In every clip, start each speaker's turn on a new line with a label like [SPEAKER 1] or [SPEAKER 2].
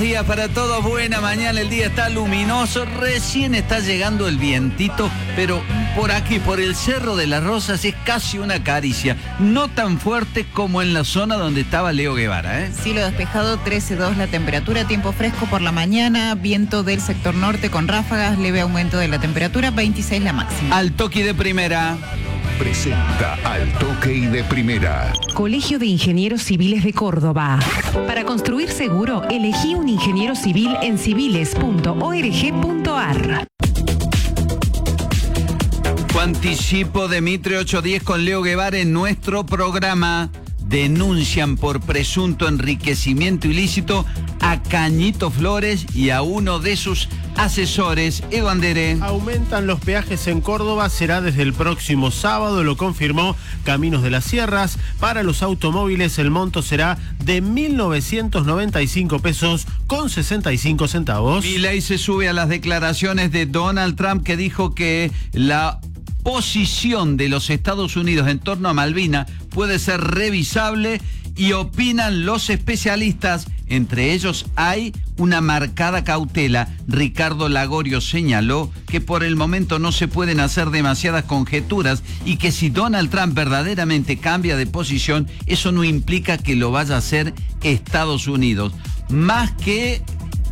[SPEAKER 1] días para todos, buena mañana, el día está luminoso, recién está llegando el vientito, pero por aquí, por el Cerro de las Rosas, es casi una caricia, no tan fuerte como en la zona donde estaba Leo Guevara, ¿eh?
[SPEAKER 2] Cielo despejado, 13.2 la temperatura, tiempo fresco por la mañana, viento del sector norte con ráfagas, leve aumento de la temperatura, 26 la máxima.
[SPEAKER 1] Al toque de primera.
[SPEAKER 3] Presenta Al Toque y de Primera.
[SPEAKER 4] Colegio de Ingenieros Civiles de Córdoba. Para construir seguro, elegí un ingeniero civil en civiles.org.ar.
[SPEAKER 1] Anticipo de Mitre 810 con Leo Guevara en nuestro programa. Denuncian por presunto enriquecimiento ilícito a Cañito Flores y a uno de sus asesores. Edu Andere.
[SPEAKER 5] Aumentan los peajes en Córdoba, será desde el próximo sábado, lo confirmó Caminos de las Sierras. Para los automóviles el monto será de 1.995 pesos con 65 centavos.
[SPEAKER 1] Milei se sube a las declaraciones de Donald Trump, que dijo que la posición de los Estados Unidos en torno a Malvinas puede ser revisable, y opinan los especialistas, entre ellos hay una marcada cautela. Ricardo Lagorio señaló que por el momento no se pueden hacer demasiadas conjeturas y que si Donald Trump verdaderamente cambia de posición, eso no implica que lo vaya a hacer Estados Unidos. Más que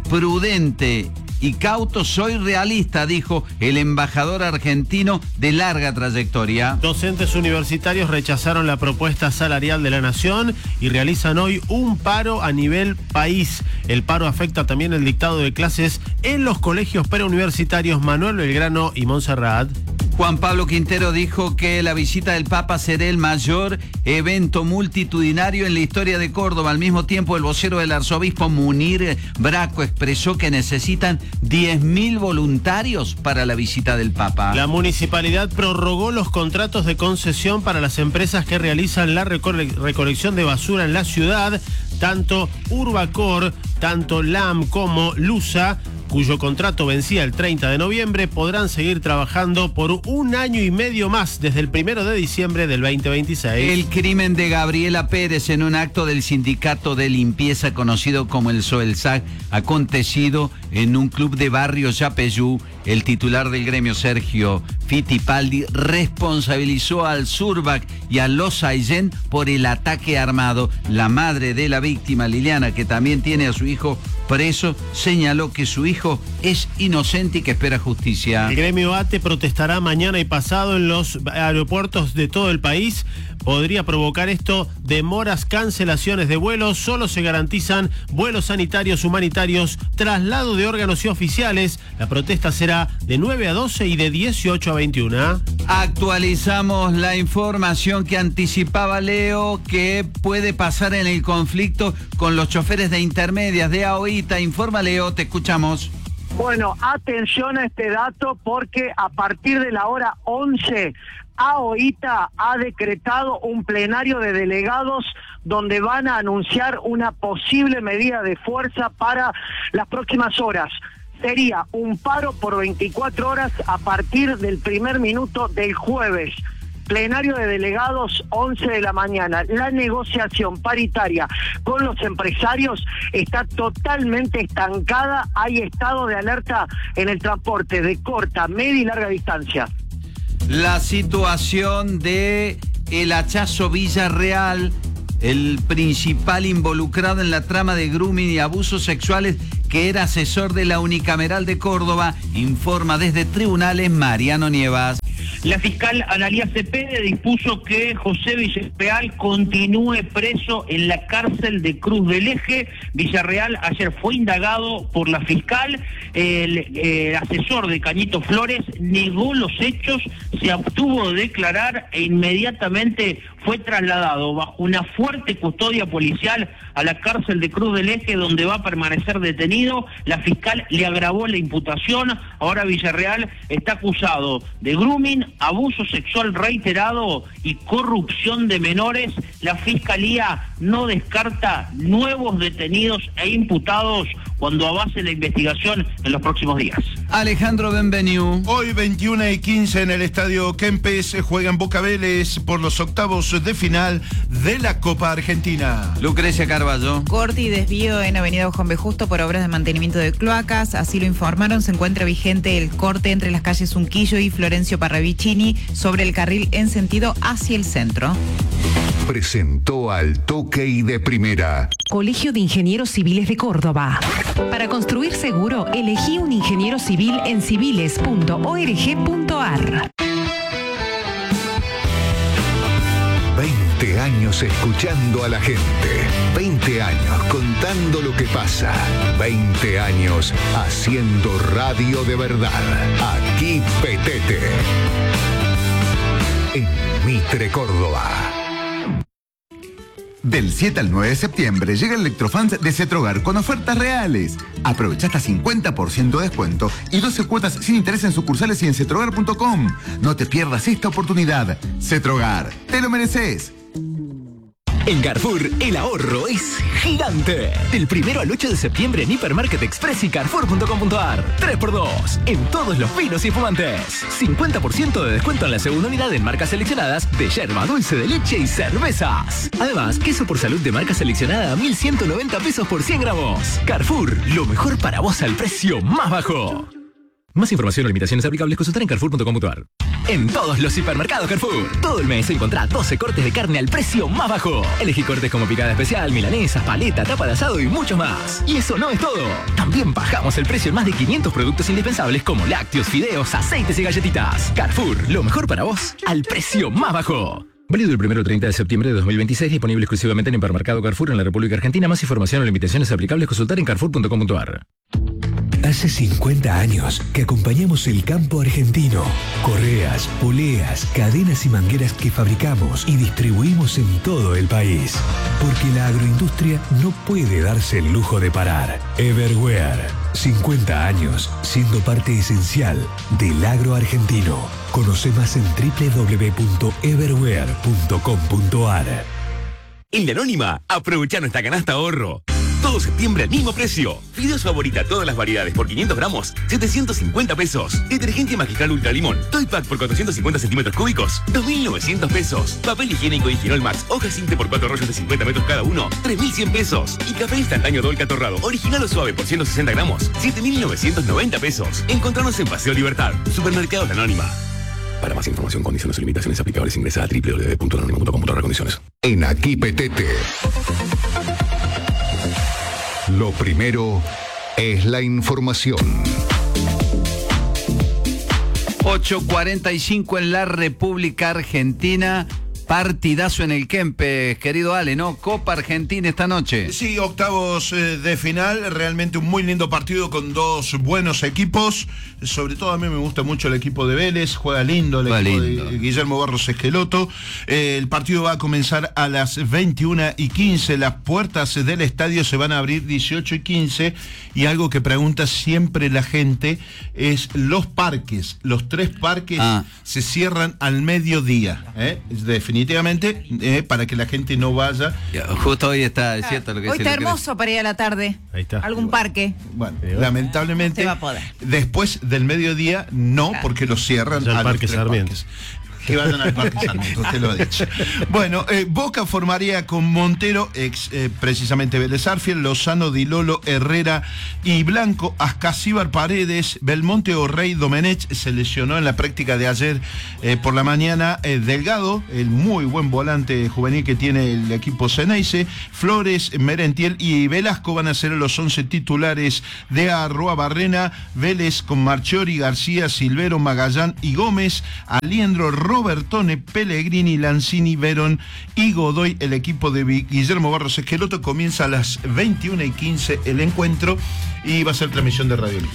[SPEAKER 1] prudente y cauto, soy realista, dijo el embajador argentino de larga trayectoria.
[SPEAKER 5] Docentes universitarios rechazaron la propuesta salarial de la Nación y realizan hoy un paro a nivel país. El paro afecta también el dictado de clases en los colegios preuniversitarios Manuel Belgrano y Montserrat.
[SPEAKER 1] Juan Pablo Quintero dijo que la visita del Papa será el mayor evento multitudinario en la historia de Córdoba. Al mismo tiempo, el vocero del arzobispo Munir Braco expresó que necesitan 10.000 voluntarios para la visita del Papa.
[SPEAKER 5] La municipalidad prorrogó los contratos de concesión para las empresas que realizan la recolección de basura en la ciudad, tanto Urbacor, tanto LAM como LUSA, cuyo contrato vencía el 30 de noviembre, podrán seguir trabajando por 1 año y medio más, desde el 1 de diciembre del 2026.
[SPEAKER 1] El crimen de Gabriela Pérez en un acto del sindicato de limpieza conocido como el SOELSAC, acontecido en un club de barrio Yapeyú. El titular del gremio, Sergio Fittipaldi, responsabilizó al Surbac y a los Aillén por el ataque armado. La madre de la víctima, Liliana, que también tiene a su hijo preso, señaló que su hijo es inocente y que espera justicia.
[SPEAKER 5] El gremio ATE protestará mañana y pasado en los aeropuertos de todo el país. Podría provocar esto demoras, cancelaciones de vuelos. Solo se garantizan vuelos sanitarios, humanitarios, traslado de órganos y oficiales. La protesta será de 9 a 12 y de 18 a 21.
[SPEAKER 1] Actualizamos la información que anticipaba Leo, que puede pasar en el conflicto con los choferes de intermedias de AOITA. Informa, Leo, te escuchamos.
[SPEAKER 6] Bueno, atención a este dato, porque a partir de la hora 11, AOITA ha decretado un plenario de delegados donde van a anunciar una posible medida de fuerza para las próximas horas. Sería un paro por 24 horas a partir del primer minuto del jueves. Plenario de delegados, 11 de la mañana. La negociación paritaria con los empresarios está totalmente estancada. Hay estado de alerta en el transporte de corta, media y larga distancia.
[SPEAKER 1] La situación de el hachazo Villarreal, el principal involucrado en la trama de grooming y abusos sexuales, que era asesor de la Unicameral de Córdoba, informa desde tribunales Mariano Nievas.
[SPEAKER 7] La fiscal Analía Cepede dispuso que José Villarreal continúe preso en la cárcel de Cruz del Eje. Villarreal ayer fue indagado por la fiscal. El asesor de Cañito Flores negó los hechos, se abstuvo de declarar e inmediatamente fue trasladado bajo una fuerte custodia policial a la cárcel de Cruz del Eje, donde va a permanecer detenido. La fiscal le agravó la imputación. Ahora Villarreal está acusado de grooming, abuso sexual reiterado y corrupción de menores. La fiscalía no descarta nuevos detenidos e imputados cuando avance la investigación en los próximos días.
[SPEAKER 1] Alejandro Benveniu.
[SPEAKER 8] Hoy 21:15 en el Estadio Kempes juegan Boca Vélez por los octavos de final de la Copa Argentina.
[SPEAKER 1] Lucrecia Carballo.
[SPEAKER 2] Corte y desvío en Avenida Juan B. Justo por obras de mantenimiento de cloacas, así lo informaron. Se encuentra vigente el corte entre las calles Unquillo y Florencio Parravicini sobre el carril en sentido hacia el centro.
[SPEAKER 3] Presentó Al Toque y de Primera.
[SPEAKER 4] Colegio de Ingenieros Civiles de Córdoba. Para construir seguro, elegí un ingeniero civil en civiles.org.ar.
[SPEAKER 3] 20 años escuchando a la gente. 20 años contando lo que pasa. 20 años haciendo radio de verdad. Aquí Petete. En Mitre, Córdoba.
[SPEAKER 9] Del 7 al 9 de septiembre llega el Electrofans de Cetrogar con ofertas reales. Aprovecha hasta 50% de descuento y 12 cuotas sin interés en sucursales y en cetrogar.com. No te pierdas esta oportunidad. Cetrogar, te lo mereces.
[SPEAKER 10] En Carrefour, el ahorro es gigante. Del 1 al 8 de septiembre en Hipermarket Express y Carrefour.com.ar. 3x2 en todos los vinos y espumantes. 50% de descuento en la segunda unidad en marcas seleccionadas de yerba, dulce de leche y cervezas. Además, queso por salud de marca seleccionada a 1.190 pesos por 100 gramos. Carrefour, lo mejor para vos al precio más bajo. Más información o limitaciones aplicables consultar en Carrefour.com.ar. En todos los hipermercados Carrefour, todo el mes encontrá 12 cortes de carne al precio más bajo. Elegí cortes como picada especial, milanesas, paleta, tapa de asado y muchos más. Y eso no es todo. También bajamos el precio en más de 500 productos indispensables como lácteos, fideos, aceites y galletitas. Carrefour, lo mejor para vos al precio más bajo. Válido del 1 al 30 de septiembre de 2026, disponible exclusivamente en Hipermercado Carrefour en la República Argentina. Más información o limitaciones aplicables consultar en Carrefour.com.ar.
[SPEAKER 11] Hace 50 años que acompañamos el campo argentino. Correas, poleas, cadenas y mangueras que fabricamos y distribuimos en todo el país. Porque la agroindustria no puede darse el lujo de parar. Everware, 50 años siendo parte esencial del agro argentino. Conoce más en www.everware.com.ar.
[SPEAKER 12] En La Anónima, aprovecha nuestra canasta ahorro. Todo septiembre al mismo precio. Fideos Favorita, todas las variedades por 500 gramos, 750 pesos. Detergente Magistral Ultra Limón, Toy Pack por 450 centímetros cúbicos, 2.900 pesos. Papel higiénico Higienol Max, hoja simple por 4 rollos de 50 metros cada uno, 3.100 pesos. Y café instantáneo Dolca Torrado, original o suave por 160 gramos, 7.990 pesos. Encontrarnos en Paseo Libertad, Supermercados La Anónima. Para más información, condiciones y limitaciones aplicables, ingresa a www.lanónima.com.ar. Condiciones.
[SPEAKER 3] En Aquí Petete. Lo primero es la información.
[SPEAKER 1] 8:45 en la República Argentina. Partidazo en el Kempes, querido Ale, ¿no? Copa Argentina esta noche.
[SPEAKER 8] Sí, octavos de final, realmente un muy lindo partido con dos buenos equipos. Sobre todo a mí me gusta mucho el equipo de Vélez, juega lindo el equipo de Guillermo Barros Esqueloto. El partido va a comenzar a las 21:15. Las puertas del estadio se van a abrir 18:15. Y algo que pregunta siempre la gente es los parques. Los 3 parques se cierran al mediodía, definitivamente, para que la gente no vaya.
[SPEAKER 1] Justo hoy está, es cierto lo que
[SPEAKER 2] hoy está hermoso para ir a la tarde.
[SPEAKER 5] Ahí está.
[SPEAKER 2] Algún parque.
[SPEAKER 8] Bueno, lamentablemente,
[SPEAKER 2] se va a poder.
[SPEAKER 8] Después del mediodía, no, porque los cierran
[SPEAKER 5] al
[SPEAKER 8] a
[SPEAKER 5] Parque
[SPEAKER 8] los 3
[SPEAKER 5] Sarmiento.
[SPEAKER 8] parques. Que vayan al Parque Sarmiento, usted lo ha dicho. Bueno, Boca formaría con Montero, precisamente Vélez Arfiel, Lozano, Di Lolo, Herrera y Blanco, Ascasíbar, Paredes, Belmonte o Rey. Domenech se lesionó en la práctica de ayer por la mañana. Delgado, el muy buen volante juvenil que tiene el equipo Ceneice, Flores, Merentiel y Velasco van a ser los 11 titulares de Arroa-Barrena. Vélez con Marchiori, García, Silvero, Magallán y Gómez, Aliendro, Robertone, Pellegrini, Lanzini, Verón y Godoy. El equipo de Guillermo Barros Esqueloto comienza a las 21:15 el encuentro y va a ser transmisión de Radio Libre.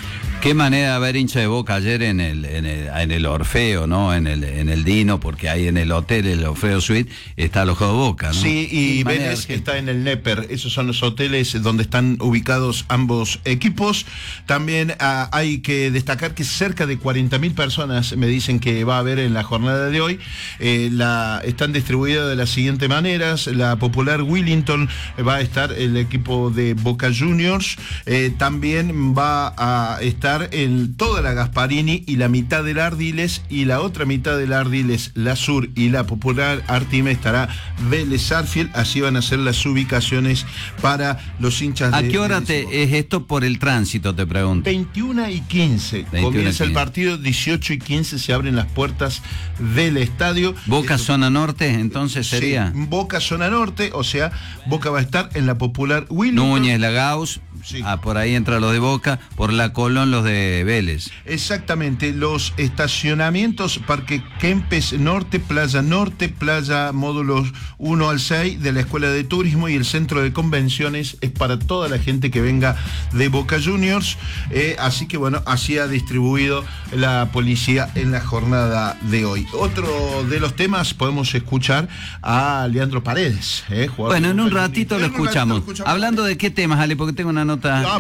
[SPEAKER 1] Qué manera de haber hincha de Boca ayer en el Orfeo, ¿no? En el Dino, porque ahí en el hotel, el Orfeo Suite, está alojado Boca, ¿no?
[SPEAKER 8] Sí, y Vélez está en el Neper. Esos son los hoteles donde están ubicados ambos equipos. También hay que destacar que cerca de 40.000 personas me dicen que va a haber en la jornada de hoy. Están distribuidas de las siguientes maneras. La Popular Willington va a estar el equipo de Boca Juniors. También va a estar en toda la Gasparini y la mitad del Ardiles, y la otra mitad del Ardiles, la Sur y la Popular Artime, estará Vélez Sarsfield. Así van a ser las ubicaciones para los hinchas.
[SPEAKER 1] ¿A qué hora es esto por el tránsito, te pregunto?
[SPEAKER 8] 21:15 comienza el partido, 18:15 se abren las puertas del estadio.
[SPEAKER 1] Boca zona norte, entonces sería.
[SPEAKER 8] Sí, Boca zona norte, o sea, Boca va a estar en la Popular Willington.
[SPEAKER 1] Núñez, la Gauss. Sí. Por ahí entra los de Boca, por la Colón los de Vélez.
[SPEAKER 8] Exactamente, los estacionamientos: Parque Kempes Norte, Playa módulos 1 al 6 de la Escuela de Turismo, y el centro de convenciones es para toda la gente que venga de Boca Juniors. Así que bueno, así ha distribuido la policía en la jornada de hoy. Otro de los temas, podemos escuchar a Leandro Paredes.
[SPEAKER 1] Bueno, en un ratito lo escuchamos. Hablando de qué temas, Ale, porque tengo una nota.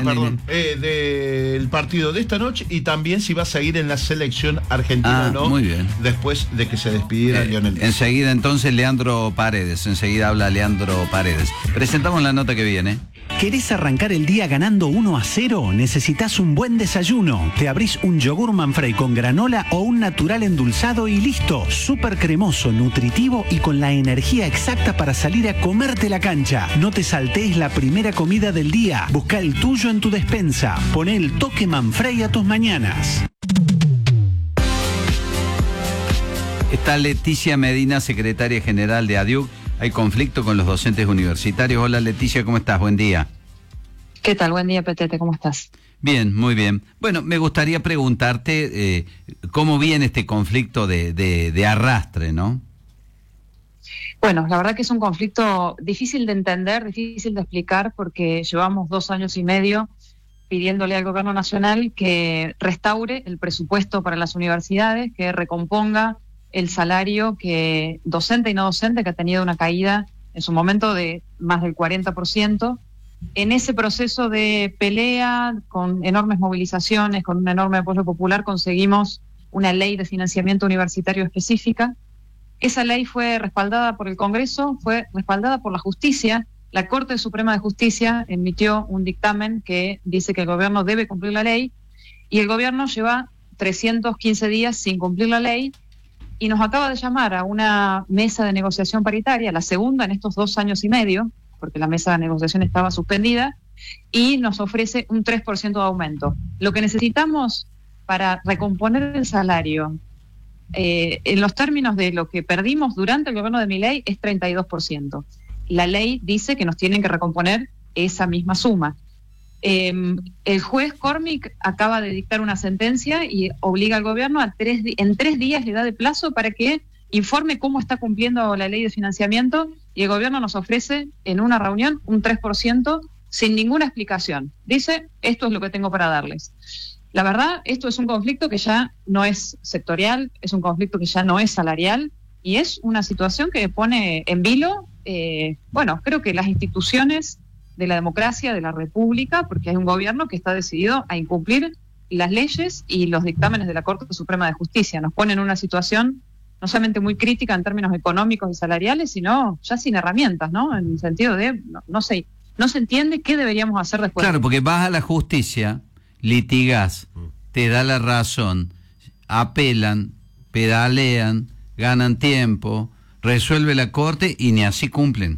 [SPEAKER 8] Del partido de esta noche, y también si va a seguir en la selección argentina o no.
[SPEAKER 1] Muy bien.
[SPEAKER 8] Después de que se despidiera Lionel Messi.
[SPEAKER 1] Enseguida entonces Leandro Paredes. Enseguida habla Leandro Paredes. Presentamos la nota que viene.
[SPEAKER 13] ¿Querés arrancar el día ganando 1-0? Necesitas un buen desayuno. Te abrís un yogur Manfrey con granola o un natural endulzado y listo. Súper cremoso, nutritivo y con la energía exacta para salir a comerte la cancha. No te saltees la primera comida del día. Busca el tuyo en tu despensa. Poné el toque Manfrey a tus mañanas.
[SPEAKER 1] Está Leticia Medina, secretaria general de ADIUC. Hay conflicto con los docentes universitarios. Hola Leticia, ¿cómo estás? Buen día.
[SPEAKER 14] ¿Qué tal? Buen día, Petete, ¿cómo estás?
[SPEAKER 1] Bien, muy bien. Bueno, me gustaría preguntarte cómo viene este conflicto de arrastre, ¿no?
[SPEAKER 14] Bueno, la verdad que es un conflicto difícil de entender, difícil de explicar, porque llevamos 2 años y medio pidiéndole al gobierno nacional que restaure el presupuesto para las universidades, que recomponga el salario que docente y no docente, que ha tenido una caída en su momento de más del 40%. En ese proceso de pelea, con enormes movilizaciones, con un enorme apoyo popular, conseguimos una ley de financiamiento universitario específica. Esa ley fue respaldada por el Congreso, fue respaldada por la justicia. La Corte Suprema de Justicia emitió un dictamen que dice que el gobierno debe cumplir la ley, y el gobierno lleva 315 días sin cumplir la ley, y nos acaba de llamar a una mesa de negociación paritaria, la segunda en estos 2 años y medio, porque la mesa de negociación estaba suspendida, y nos ofrece un 3% de aumento. Lo que necesitamos para recomponer el salario, en los términos de lo que perdimos durante el gobierno de Milei, es 32%. La ley dice que nos tienen que recomponer esa misma suma. El juez Cormick acaba de dictar una sentencia y obliga al gobierno en 3 días le da de plazo para que informe cómo está cumpliendo la ley de financiamiento, y el gobierno nos ofrece en una reunión un 3% sin ninguna explicación. Dice, esto es lo que tengo para darles. La verdad, esto es un conflicto que ya no es sectorial, es un conflicto que ya no es salarial, y es una situación que pone en vilo, creo que las instituciones de la democracia, de la república, porque hay un gobierno que está decidido a incumplir las leyes y los dictámenes de la Corte Suprema de Justicia. Nos pone en una situación no solamente muy crítica en términos económicos y salariales, sino ya sin herramientas, ¿no? En el sentido de, no se entiende qué deberíamos hacer después.
[SPEAKER 1] Claro, porque vas a la justicia, litigás, te da la razón, apelan, pedalean, ganan tiempo, resuelve la Corte y ni así cumplen.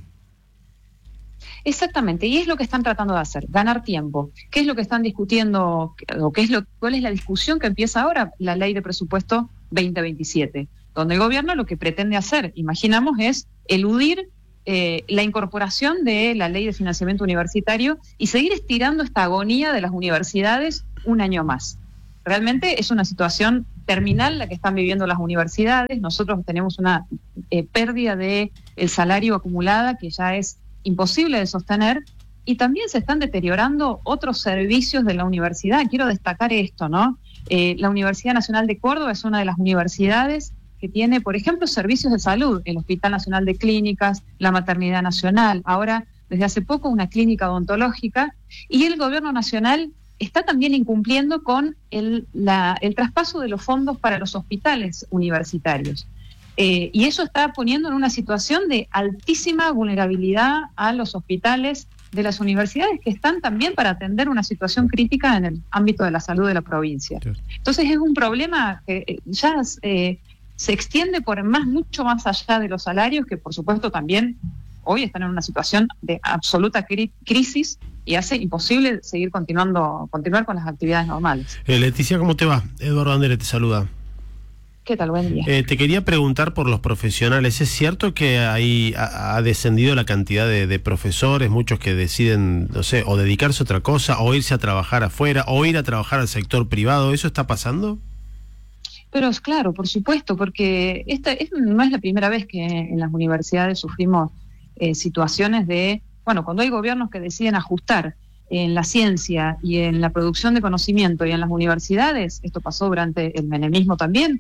[SPEAKER 14] Exactamente, y es lo que están tratando de hacer, ganar tiempo. ¿Qué es lo que están discutiendo, o cuál es la discusión que empieza ahora? La ley de presupuesto 2027, donde el gobierno lo que pretende hacer, imaginamos, es eludir la incorporación de la ley de financiamiento universitario y seguir estirando esta agonía de las universidades un año más. Realmente es una situación terminal la que están viviendo las universidades. Nosotros tenemos una pérdida de el salario acumulada que ya es imposible de sostener, y también se están deteriorando otros servicios de la universidad. Quiero destacar esto, ¿no? La Universidad Nacional de Córdoba es una de las universidades que tiene, por ejemplo, servicios de salud, el Hospital Nacional de Clínicas, la Maternidad Nacional, ahora desde hace poco una clínica odontológica, y el gobierno nacional está también incumpliendo con el traspaso de los fondos para los hospitales universitarios. Y eso está poniendo en una situación de altísima vulnerabilidad a los hospitales de las universidades, que están también para atender una situación crítica en el ámbito de la salud de la provincia. Entonces es un problema que ya se extiende por mucho más allá de los salarios, que por supuesto también hoy están en una situación de absoluta crisis y hace imposible continuar con las actividades normales.
[SPEAKER 5] Leticia, ¿cómo te va? Eduardo Andere te saluda.
[SPEAKER 14] ¿Qué tal? Buen día.
[SPEAKER 5] Te quería preguntar por los profesionales. ¿Es cierto que ahí ha descendido la cantidad de profesores, muchos que deciden, no sé, o dedicarse a otra cosa, o irse a trabajar afuera, o ir a trabajar al sector privado? ¿Eso está pasando?
[SPEAKER 14] Pero es claro, por supuesto, porque no es la primera vez que en las universidades sufrimos situaciones de, cuando hay gobiernos que deciden ajustar en la ciencia y en la producción de conocimiento y en las universidades, esto pasó durante el menemismo también,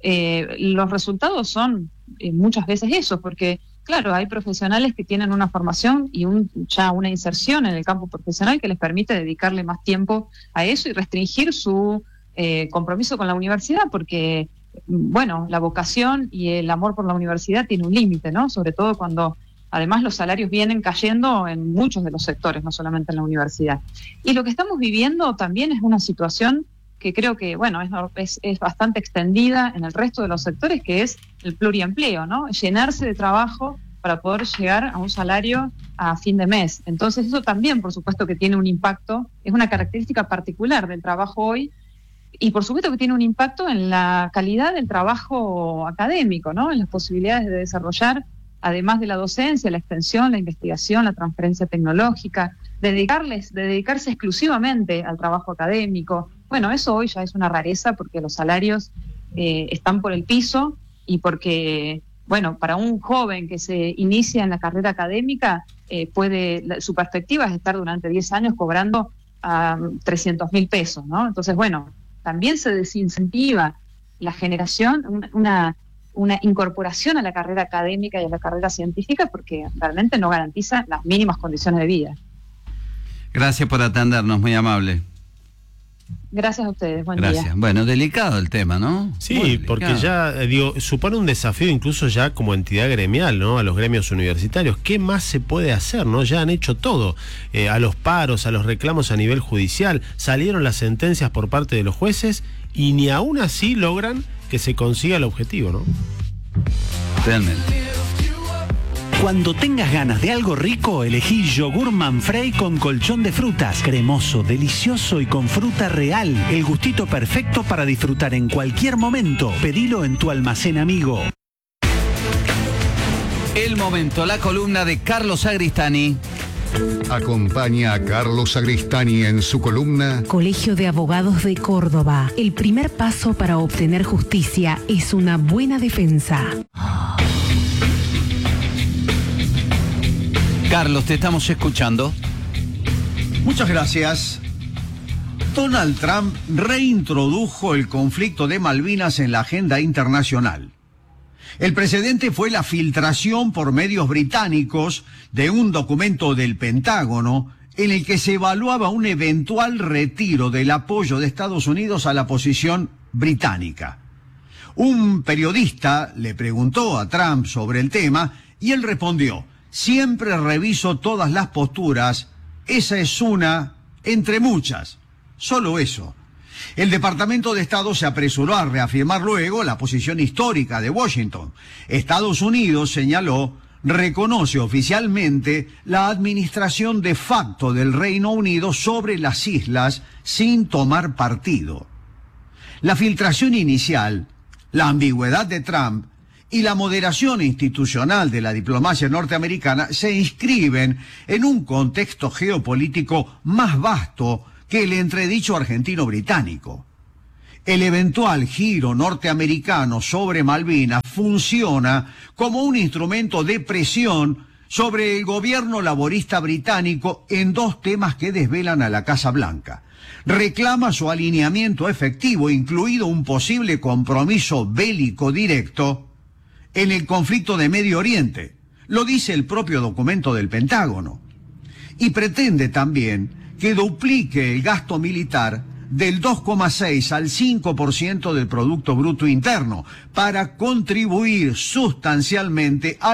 [SPEAKER 14] los resultados son muchas veces esos, porque claro, hay profesionales que tienen una formación y ya una inserción en el campo profesional que les permite dedicarle más tiempo a eso y restringir su compromiso con la universidad, porque la vocación y el amor por la universidad tiene un límite, ¿no? Sobre todo cuando además los salarios vienen cayendo en muchos de los sectores, no solamente en la universidad. Y lo que estamos viviendo también es una situación que creo que, es bastante extendida en el resto de los sectores, que es el pluriempleo, ¿no? Llenarse de trabajo para poder llegar a un salario a fin de mes. Entonces eso también, por supuesto, que tiene un impacto, es una característica particular del trabajo hoy, y por supuesto que tiene un impacto en la calidad del trabajo académico, ¿no? En las posibilidades de desarrollar, además de la docencia, la extensión, la investigación, la transferencia tecnológica, dedicarse exclusivamente al trabajo académico. Eso hoy ya es una rareza, porque los salarios están por el piso, y porque, para un joven que se inicia en la carrera académica, su perspectiva es estar durante 10 años cobrando 300.000 pesos, ¿no? Entonces, también se desincentiva la generación, una incorporación a la carrera académica y a la carrera científica, porque realmente no garantiza las mínimas condiciones de vida.
[SPEAKER 1] Gracias por atendernos, muy amable.
[SPEAKER 14] Gracias a ustedes, buen
[SPEAKER 1] Gracias.
[SPEAKER 14] día.
[SPEAKER 1] Bueno, delicado el tema, ¿no?
[SPEAKER 5] Sí, porque ya, supone un desafío incluso ya como entidad gremial, ¿no? A los gremios universitarios. ¿Qué más se puede hacer, no? Ya han hecho todo. A los paros, a los reclamos a nivel judicial, salieron las sentencias por parte de los jueces y ni aún así logran que se consiga el objetivo, ¿no?
[SPEAKER 1] Realmente.
[SPEAKER 13] Cuando tengas ganas de algo rico, elegí yogur Manfrey con colchón de frutas. Cremoso, delicioso y con fruta real. El gustito perfecto para disfrutar en cualquier momento. Pedilo en tu almacén amigo.
[SPEAKER 1] El momento, la columna de Carlos Sagristani.
[SPEAKER 3] Acompaña a Carlos Sagristani en su columna
[SPEAKER 4] Colegio de Abogados de Córdoba. El primer paso para obtener justicia es una buena defensa.
[SPEAKER 1] Carlos, te estamos escuchando.
[SPEAKER 15] Muchas gracias. Donald Trump reintrodujo el conflicto de Malvinas en la agenda internacional. El precedente fue la filtración por medios británicos de un documento del Pentágono en el que se evaluaba un eventual retiro del apoyo de Estados Unidos a la posición británica. Un periodista le preguntó a Trump sobre el tema y él respondió: siempre reviso todas las posturas, esa es una entre muchas, solo eso. El Departamento de Estado se apresuró a reafirmar luego la posición histórica de Washington. Estados Unidos, señaló, reconoce oficialmente la administración de facto del Reino Unido sobre las islas sin tomar partido. La filtración inicial, la ambigüedad de Trump y la moderación institucional de la diplomacia norteamericana se inscriben en un contexto geopolítico más vasto que el entredicho argentino-británico. El eventual giro norteamericano sobre Malvinas funciona como un instrumento de presión sobre el gobierno laborista británico en 2 temas que desvelan a la Casa Blanca. Reclama su alineamiento efectivo, incluido un posible compromiso bélico directo en el conflicto de Medio Oriente. Lo dice el propio documento del Pentágono. Y pretende también que duplique el gasto militar del 2,6 al 5% del Producto Bruto Interno para contribuir sustancialmente a